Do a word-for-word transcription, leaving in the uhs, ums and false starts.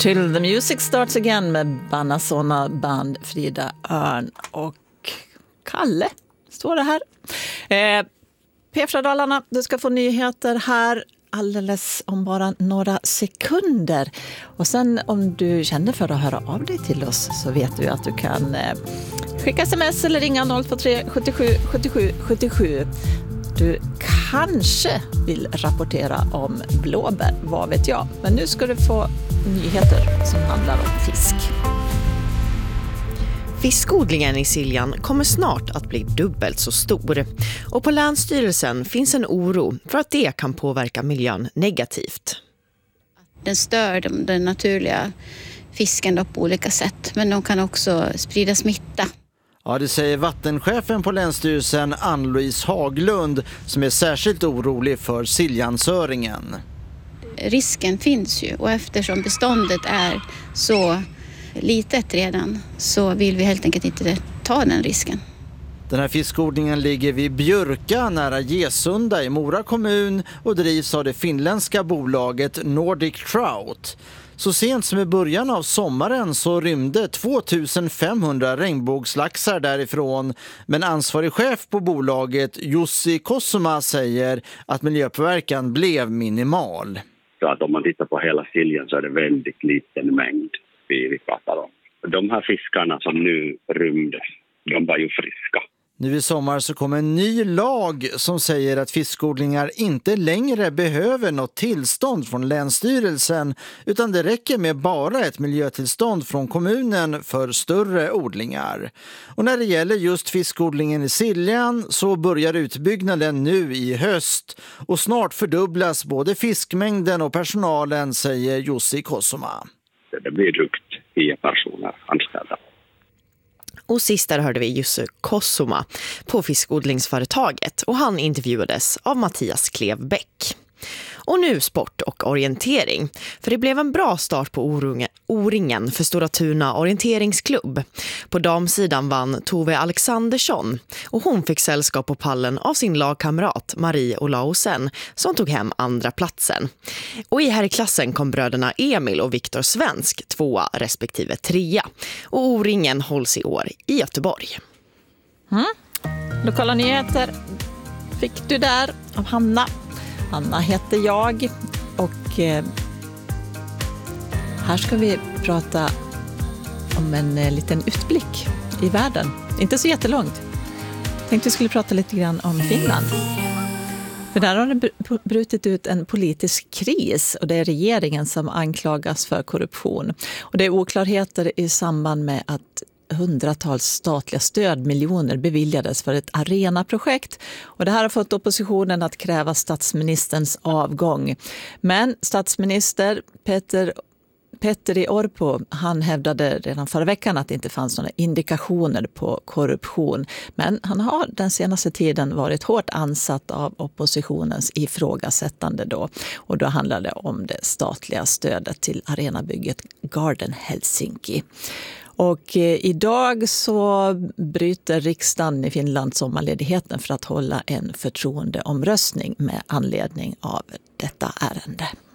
Till the Music Starts Again med Banasona Band, Frida Örn och Kalle, står det här. Eh, P fyra Dalarna, du ska få nyheter här alldeles om bara några sekunder. Och sen om du känner för att höra av dig till oss så vet du att du kan eh, skicka sms eller ringa noll två tre sjuttiosju sjuttiosju sjuttiosju. Du kanske vill rapportera om blåbär, vad vet jag. Men nu ska du få nyheter som handlar om fisk. Fiskodlingen i Siljan kommer snart att bli dubbelt så stor. Och på Länsstyrelsen finns en oro för att det kan påverka miljön negativt. Den stör den, den naturliga fisken då på olika sätt, men de kan också sprida smitta. Ja, det säger vattenchefen på Länsstyrelsen Ann-Louise Haglund som är särskilt orolig för siljansöringen. Risken finns ju, och eftersom beståndet är så litet redan så vill vi helt enkelt inte ta den risken. Den här fiskodlingen ligger vid Björka nära Gesunda i Mora kommun och drivs av det finländska bolaget Nordic Trout. Så sent som i början av sommaren så rymde tvåtusen-femhundra regnbågslaxar därifrån. Men ansvarig chef på bolaget Jussi Kossuma säger att miljöpåverkan blev minimal. Så att om man tittar på hela Siljan så är det väldigt liten mängd vi, vi pratar om. De här fiskarna som nu rymdes, de var ju friska. Nu i sommar så kommer en ny lag som säger att fiskodlingar inte längre behöver något tillstånd från Länsstyrelsen utan det räcker med bara ett miljötillstånd från kommunen för större odlingar. Och när det gäller just fiskodlingen i Siljan så börjar utbyggnaden nu i höst och snart fördubblas både fiskmängden och personalen, säger Jussi Kossuma. Det blir drygt tio personer anställda. Och sist där hörde vi Jussi Kossuma på fiskodlingsföretaget och han intervjuades av Mattias Klevbäck. Och nu sport och orientering. För det blev en bra start på O-ringen för Stora Tuna orienteringsklubb. På damsidan vann Tove Alexandersson och hon fick sällskap på pallen av sin lagkamrat Marie Olausen som tog hem andra platsen. Och i här i klassen kom bröderna Emil och Viktor Svensk tvåa respektive trea. Och O-ringen hålls i år i Göteborg. Mm. Lokala nyheter fick du där av Hanna. Anna heter jag och eh, här ska vi prata om en eh, liten utblick i världen. Inte så jättelångt. Tänkte vi skulle prata lite grann om Finland. För där har det brutit ut en politisk kris och det är regeringen som anklagas för korruption. Och det är oklarheter i samband med att hundratals statliga stödmiljoner beviljades för ett arenaprojekt och det här har fått oppositionen att kräva statsministerns avgång. Men statsminister Peter Petteri Orpo, han hävdade redan förra veckan att det inte fanns några indikationer på korruption. Men han har den senaste tiden varit hårt ansatt av oppositionens ifrågasättande då. Och då handlar det om det statliga stödet till arenabygget Garden Helsinki. Och eh, idag så bryter riksdagen i Finland sommarledigheten för att hålla en förtroendeomröstning med anledning av detta ärende.